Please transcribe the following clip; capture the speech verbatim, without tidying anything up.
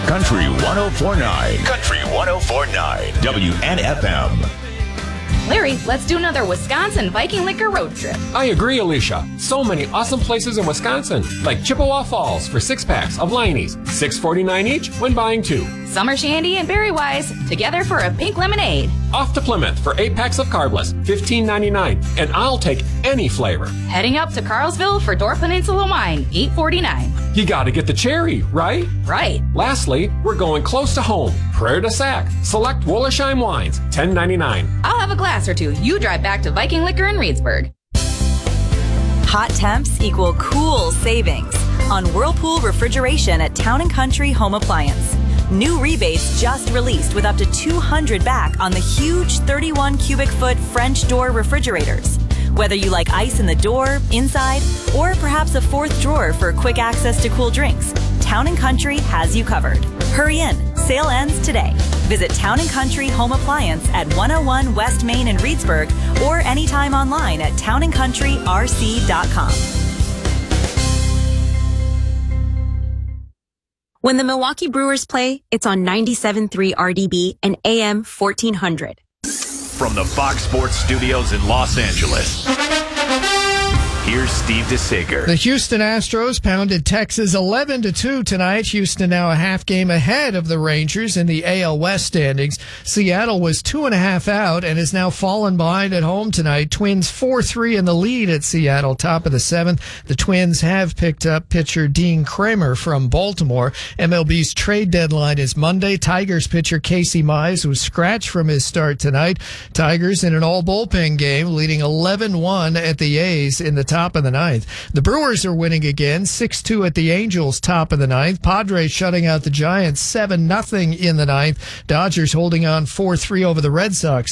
Country one oh four point nine. Country one oh four point nine. W N F M. Larry, let's do another Wisconsin Viking Liquor road trip. I agree, Alicia. So many awesome places in Wisconsin, like Chippewa Falls for six packs of Liney's, six forty-nine each when buying two. Summer Shandy and Berry Wise, together for a pink lemonade. Off to Plymouth for eight packs of Carbless, fifteen ninety-nine, and I'll take any flavor. Heading up to Carlsville for Door Peninsula Wine, eight forty-nine. You gotta get the cherry, right? Right. Lastly, we're going close to home. Prairie du Sac. Select Wollersheim wines, ten ninety-nine. I'll have a glass or two. You drive back to Viking Liquor in Reedsburg. Hot temps equal cool savings on Whirlpool Refrigeration at Town and Country Home Appliance. New rebates just released with up to two hundred back on the huge thirty-one cubic foot French door refrigerators. Whether you like ice in the door, inside, or perhaps a fourth drawer for quick access to cool drinks, Town and Country has you covered. Hurry in. Sale ends today. Visit Town and Country Home Appliance at one oh one West Main in Reedsburg or anytime online at town and country r c dot com. When the Milwaukee Brewers play, it's on ninety-seven point three R D B and A M fourteen hundred. From the Fox Sports Studios in Los Angeles, here's Steve DeSager. The Houston Astros pounded Texas eleven to two tonight. Houston now a half game ahead of the Rangers in the A L West standings. Seattle was two and a half out and has now fallen behind at home tonight. Twins four three in the lead at Seattle, top of the seventh. The Twins have picked up pitcher Dean Kramer from Baltimore. M L B's trade deadline is Monday. Tigers pitcher Casey Mize was scratched from his start tonight. Tigers in an all bullpen game, leading eleven one at the A's in the top of the ninth. The Brewers are winning again, six two at the Angels, top of the ninth. Padres shutting out the Giants seven nothing in the ninth. Dodgers holding on four three over the Red Sox.